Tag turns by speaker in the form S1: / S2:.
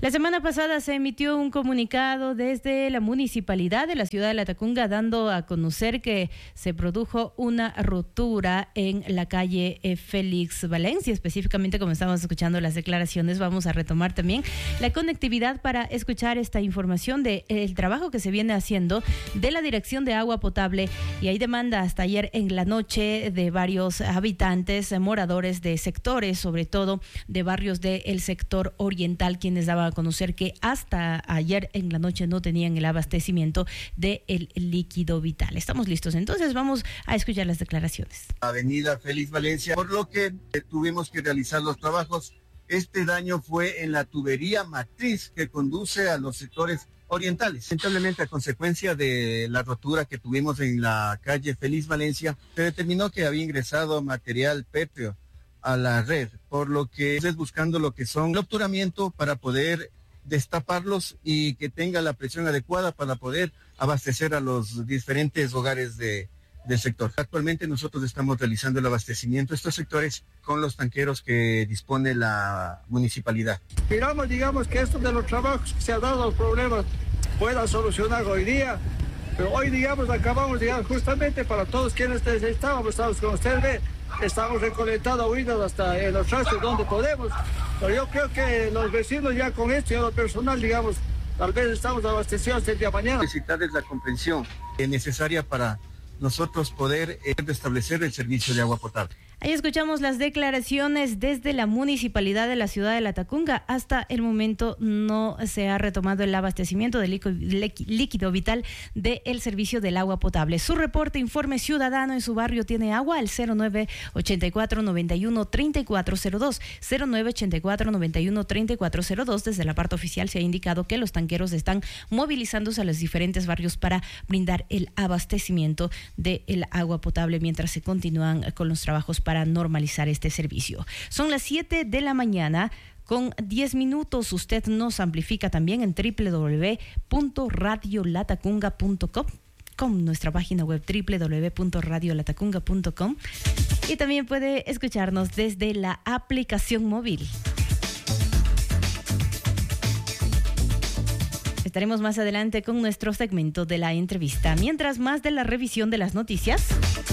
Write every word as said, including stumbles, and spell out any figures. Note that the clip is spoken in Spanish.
S1: La semana pasada se emitió un comunicado desde la municipalidad de la ciudad de Latacunga dando a conocer que se produjo una ruptura en la calle Félix Valencia. Específicamente, como estamos escuchando las declaraciones, vamos a retomar también la conectividad para escuchar esta información del trabajo que se viene haciendo de la Dirección de Agua Potable. Y hay demanda hasta ayer en la noche de varios habitantes, moradores de sectores, sobre todo de barrios del sector oriental, quienes daban a conocer que hasta ayer en la noche no tenían el abastecimiento del líquido vital. Estamos listos, entonces vamos a escuchar las declaraciones.
S2: Avenida Félix Valencia, por lo que tuvimos que realizar los trabajos. Este daño fue en la tubería matriz que conduce a los sectores orientales. Lamentablemente, a consecuencia de la rotura que tuvimos en la calle Félix Valencia, se determinó que había ingresado material pétreo a la red, por lo que es buscando lo que son el obturamiento para poder destaparlos y que tenga la presión adecuada para poder abastecer a los diferentes hogares de, del sector. Actualmente nosotros estamos realizando el abastecimiento de estos sectores con los tanqueros que dispone la municipalidad.
S3: Esperamos, digamos, que esto de los trabajos que se han dado los problemas pueda solucionar hoy día, pero hoy, digamos, acabamos, digamos, justamente para todos quienes necesitábamos, estamos con ustedes, ve, estamos recolectando oídos hasta en los trastos donde podemos, pero yo creo que los vecinos ya con esto y a lo personal, digamos, tal vez estamos abastecidos hasta el día de mañana.
S2: Necesitarles la comprensión necesaria para nosotros poder eh, restablecer el servicio de agua potable.
S1: Ahí escuchamos las declaraciones desde la municipalidad de la ciudad de Latacunga. Hasta el momento no se ha retomado el abastecimiento de líquido vital del servicio del agua potable. Su reporte, informe ciudadano en su barrio tiene agua al cero nueve ochenta y cuatro noventa y uno treinta y cuatro cero dos. cero nueve ochenta y cuatro noventa y uno treinta y cuatro cero dos. Desde la parte oficial se ha indicado que los tanqueros están movilizándose a los diferentes barrios para brindar el abastecimiento del agua potable mientras se continúan con los trabajos para para normalizar este servicio. Son las siete de la mañana con diez minutos. Usted nos amplifica también en doble u doble u doble u punto radio latacunga punto com, con nuestra página web doble u doble u doble u punto radio latacunga punto com, y también puede escucharnos desde la aplicación móvil. Estaremos más adelante con nuestro segmento de la entrevista. Mientras, más de la revisión de las noticias.